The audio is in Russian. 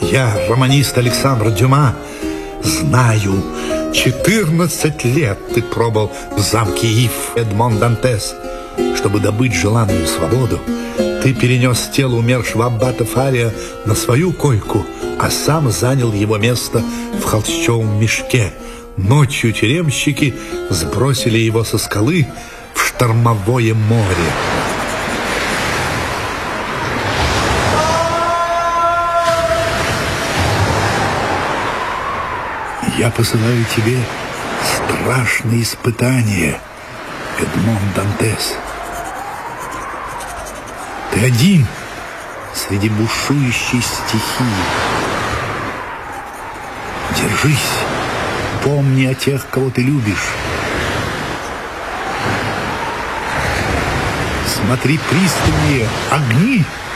Я, романист Александр Дюма, знаю, 14 лет ты пробыл в замке Ив Эдмон Дантес. Чтобы добыть желанную свободу, ты перенес тело умершего аббата Фария на свою койку, а сам занял его место в холщовом мешке. Ночью тюремщики сбросили его со скалы в штормовое море. Я посылаю тебе страшные испытания, Эдмон Дантес. Ты один среди бушующей стихии. Держись, помни о тех, кого ты любишь. Смотри пристальнее, огни